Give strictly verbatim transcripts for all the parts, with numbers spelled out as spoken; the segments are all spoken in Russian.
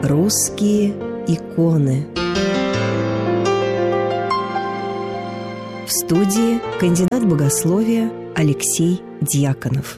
Русские иконы. В студии кандидат богословия Алексей Дьяконов.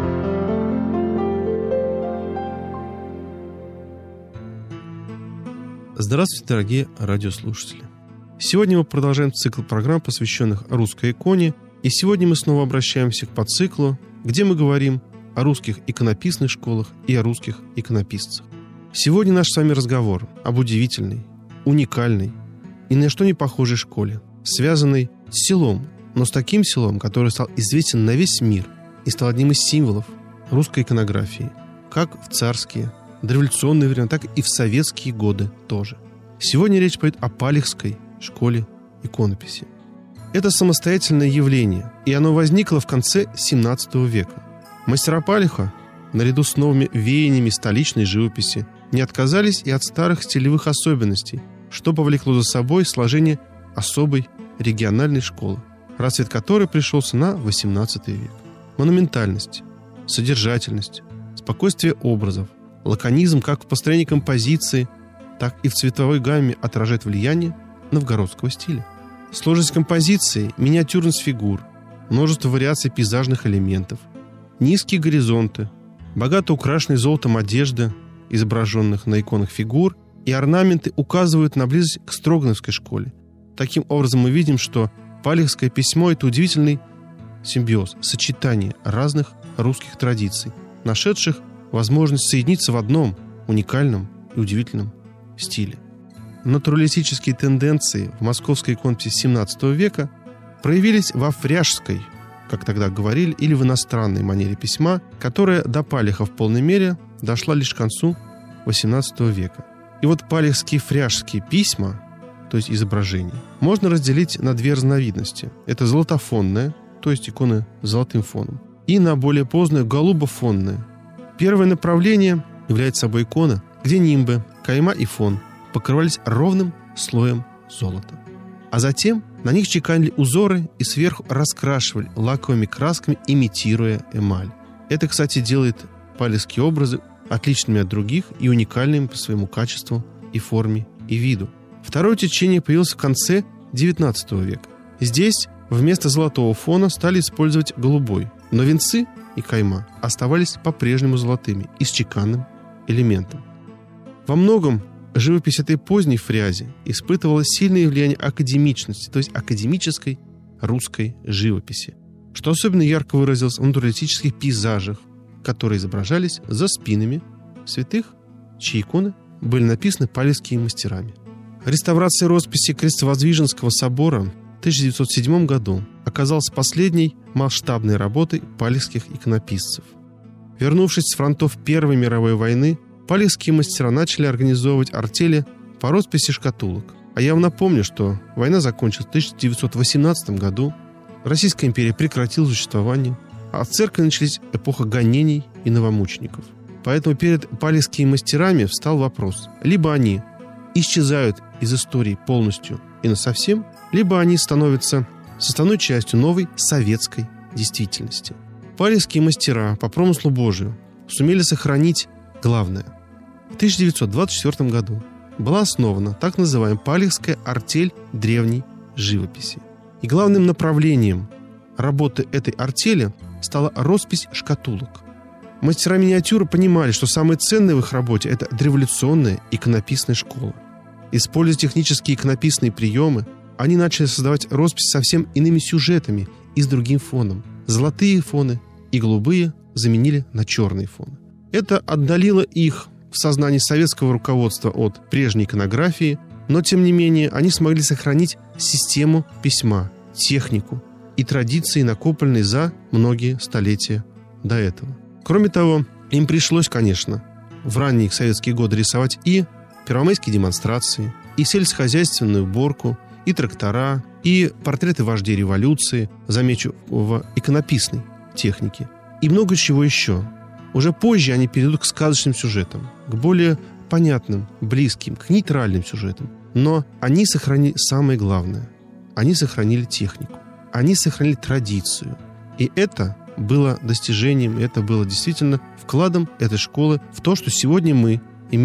Здравствуйте, дорогие радиослушатели! Сегодня мы продолжаем цикл программ, посвященных русской иконе, и сегодня мы снова обращаемся к подциклу, где мы говорим о русских иконописных школах и о русских иконописцах. Сегодня наш с вами разговор об удивительной, уникальной и ни на что не похожей школе, связанной с селом, но с таким селом, который стал известен на весь мир и стал одним из символов русской иконографии, как в царские, дореволюционные времена, так и в советские годы тоже. Сегодня речь пойдет о Палихской школе иконописи. Это самостоятельное явление, и оно возникло в конце семнадцатого века. Мастера Палиха, наряду с новыми веяниями столичной живописи, не отказались и от старых стилевых особенностей, что повлекло за собой сложение особой региональной школы, расцвет которой пришелся на восемнадцатый век. Монументальность, содержательность, спокойствие образов, лаконизм как в построении композиции, так и в цветовой гамме отражает влияние новгородского стиля. Сложность композиции, миниатюрность фигур, множество вариаций пейзажных элементов, низкие горизонты, богато украшенные золотом одежды, изображенных на иконах фигур, и орнаменты указывают на близость к Строгановской школе. Таким образом, мы видим, что Палихское письмо – это удивительный симбиоз, сочетание разных русских традиций, нашедших возможность соединиться в одном уникальном и удивительном стиле. Натуралистические тенденции в московской иконописи семнадцатого века проявились во фряжской, как тогда говорили, или в иностранной манере письма, которая до Палиха в полной мере дошла лишь к концу восемнадцатого века. И вот палихские фряжские письма, то есть изображения, можно разделить на две разновидности. Это золотофонное, то есть иконы с золотым фоном, и на более позднее голубофонное. Первое направление является собой икона, где нимбы, кайма и фон покрывались ровным слоем золота. А затем на них чеканили узоры и сверху раскрашивали лаковыми красками, имитируя эмаль. Это, кстати, делает палихские образы отличными от других и уникальными по своему качеству и форме и виду. Второе течение появилось в конце девятнадцатого века. Здесь вместо золотого фона стали использовать голубой, но венцы и кайма оставались по-прежнему золотыми и с чеканным элементом. Во многом живопись этой поздней фрязи испытывала сильное влияние академичности, то есть академической русской живописи, что особенно ярко выразилось в натуралистических пейзажах, которые изображались за спинами святых, чьи иконы были написаны палихскими мастерами. Реставрация росписи Крестовоздвиженского собора в тысяча девятьсот седьмом году оказалась последней масштабной работой палихских иконописцев. Вернувшись с фронтов Первой мировой войны, палихские мастера начали организовывать артели по росписи шкатулок. А я вам напомню, что война закончилась в тысяча девятьсот восемнадцатом году, Российская империя прекратила существование, а в церкви начались эпоха гонений и новомучеников. Поэтому перед палихскими мастерами встал вопрос: либо они исчезают из истории полностью и насовсем, либо они становятся составной частью новой советской действительности. Палихские мастера по промыслу Божию сумели сохранить главное. В тысяча девятьсот двадцать четвёртом году была основана так называемая Палихская артель древней живописи. И главным направлением работы этой артели стала роспись шкатулок. Мастера миниатюры понимали, что самое ценное в их работе – это дореволюционная иконописная школа. Используя технические иконописные приемы, они начали создавать роспись совсем иными сюжетами и с другим фоном. Золотые фоны и голубые заменили на черные фоны. Это отдалило их в сознании советского руководства от прежней иконографии, но, тем не менее, они смогли сохранить систему письма, технику и традиции, накопленные за многие столетия до этого. Кроме того, им пришлось, конечно, в ранние советские годы рисовать и первомайские демонстрации, и сельскохозяйственную уборку, и трактора, и портреты вождей революции, замечу, в иконописной технике, и много чего еще. Уже позже они перейдут к сказочным сюжетам, к более понятным, близким, к нейтральным сюжетам. Но они сохранили самое главное. Они сохранили технику. Они сохранили традицию. И это было достижением, это было действительно вкладом этой школы в то, что сегодня мы имеем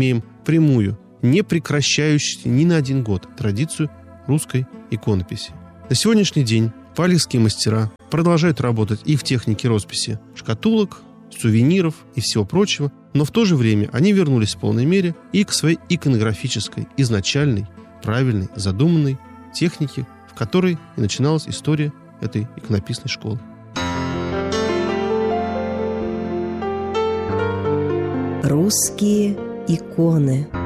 впрямую не прекращающуюся ни на один год традицию русской иконописи. На сегодняшний день валийские мастера продолжают работать и в технике росписи шкатулок, сувениров и всего прочего, но в то же время они вернулись в полной мере и к своей иконографической, изначальной, правильной, задуманной технике, в которой и начиналась история этой иконописной школы. Русские иконы.